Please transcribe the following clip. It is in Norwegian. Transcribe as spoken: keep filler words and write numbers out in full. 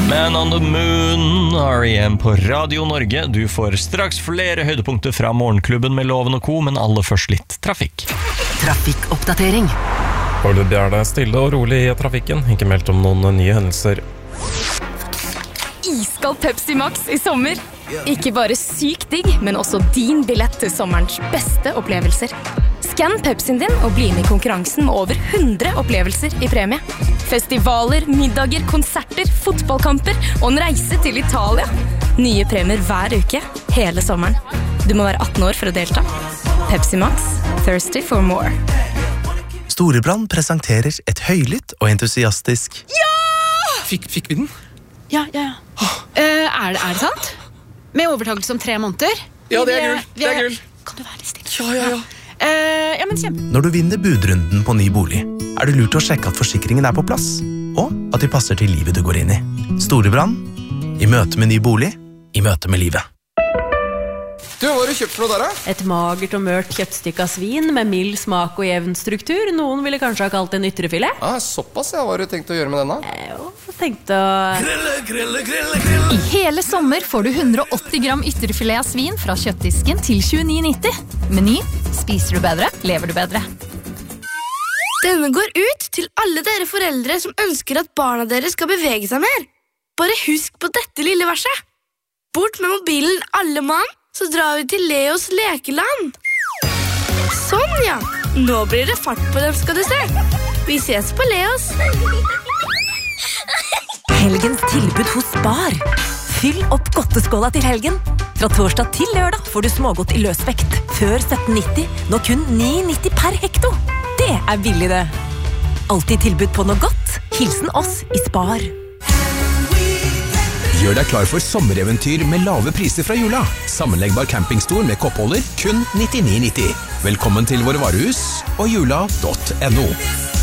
Man on the Moon, R E M på Radio Norge. Du får straks flere høydepunkter fra Morgenklubben med Loven og Co, men aller først litt trafikk. Trafikkoppdatering. Foreløpig er det stille og rolig i trafikken, ikke meldt om noen nye hendelser. Iskald Pepsi Max i sommer. Ikke bare sykt digg, men også din billett til sommerens beste opplevelser. Skann Pepsien din og bli med i konkurransen med over hundre opplevelser i premie. Festivaler, middager, konserter, fotballkamper og en reise til Italia. Nye premier hver uke, hele sommeren. Du må være atten år for å delta. Pepsi Max, thirsty for more. Storebrand presenterer et høylytt og entusiastisk Ja! Fikk, fikk vi den? Ja, ja, ja. Uh, er, det, er det sant? Med overtakelse om tre måneder? Ja, det er gull. Det er gull. Kan du være litt stille? Ja, ja, ja. Uh, ja, men kjempe. Når du vinner budrunden på ny bolig, er det lurt å sjekke at forsikringen er på plass, og at de passer til livet du går inn i. Storebrand, i møte med ny bolig, i møte med livet. Du, hva har du kjøpt for noe der, da? Et magert og mørkt kjøttstykke av svin med mild smak og jevn struktur. Noen ville kanskje ha kalt det en ytrefilet. Ah, såpass, ja. Hva har du tenkt å gjøre med denne? Jeg tenkte å... Grille, grille, grille, grille. I hele sommer får du hundre og åtti gram ytterfilet av svin fra kjøttdisken til tjueni nitti. Meny, spiser du bedre, lever du bedre. Denne går ut til alle dere foreldre som ønsker at barna deres skal bevege seg mer. Bare husk på dette lille verset. Bort med mobilen alle mann, så drar vi til Leos lekeland. Sånn, ja. Nå blir det fart på dem, skal du se. Vi ses på Leos. Helgens tilbud hos Spar. Fyll opp godteskåla til helgen. Fra torsdag til lørdag får du smågodt i løsvekt. Før sytten nitti, nå kun ni nitti per hekto. Det er billig det. Alltid tilbud på noe godt. Hilsen oss i Spar. Gjør deg klar for sommereventyr med lave priser fra jula. Sammenleggbar campingstol med koppholder kun nittini nitti. Velkommen til våre varehus og jula punktum no.